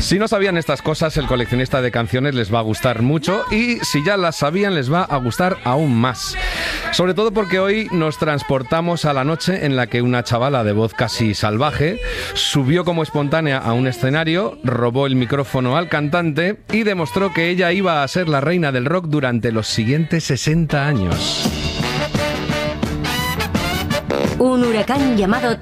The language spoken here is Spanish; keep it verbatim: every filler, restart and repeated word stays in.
Si no sabían estas cosas, el coleccionista de canciones les va a gustar mucho y si ya las sabían, les va a gustar aún más. Sobre todo porque hoy nos transportamos a la noche en la que una chavala de voz casi salvaje subió como espontánea a un escenario, robó el micrófono al cantante y demostró que ella iba a ser la reina del rock durante los siguientes sesenta años. Un huracán llamado